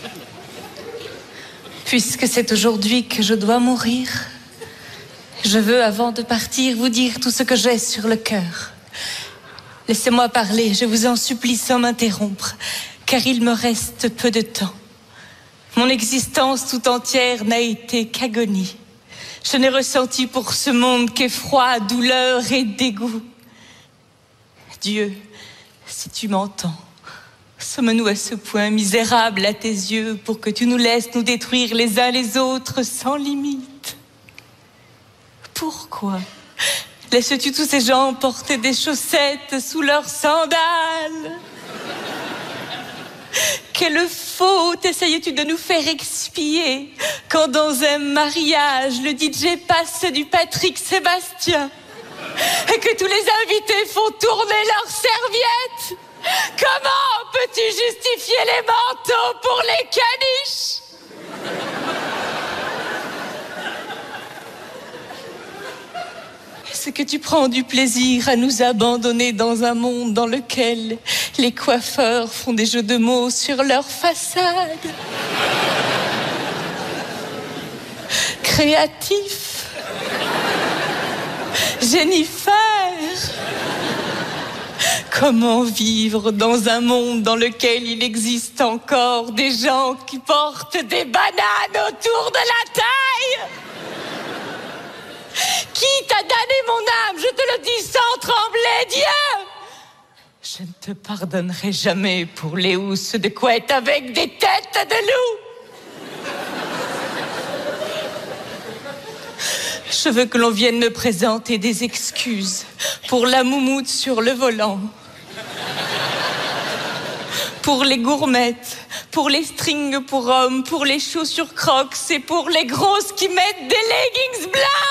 Puisque c'est aujourd'hui que je dois mourir, je veux, avant de partir, vous dire tout ce que j'ai sur le cœur. Laissez-moi parler, je vous en supplie, sans m'interrompre, car il me reste peu de temps. Mon existence tout entière n'a été qu'agonie. Je n'ai ressenti pour ce monde qu'effroi, douleur et dégoût. Dieu, si tu m'entends, sommes-nous à ce point misérables à tes yeux pour que tu nous laisses nous détruire les uns les autres sans limite? Pourquoi laisses-tu tous ces gens porter des chaussettes sous leurs sandales? Quelle faute essayais-tu de nous faire expier quand dans un mariage le DJ passe du Patrick Sébastien et que tous les invités font tourner leurs serviettes? Comment peux-tu justifier les manteaux pour les caniches? Est-ce que tu prends du plaisir à nous abandonner dans un monde dans lequel les coiffeurs font des jeux de mots sur leur façade? Créatif, Jennifer, comment vivre dans un monde dans lequel il existe encore des gens qui portent des bananes autour de la taille? Qui t'a damné mon âme? Je te le dis sans trembler, Dieu! Je ne te pardonnerai jamais pour les housses de couette avec des têtes de loup. Je veux que l'on vienne me présenter des excuses pour la moumoute sur le volant, pour les gourmettes, pour les strings pour hommes, pour les chaussures Crocs et pour les grosses qui mettent des leggings blancs.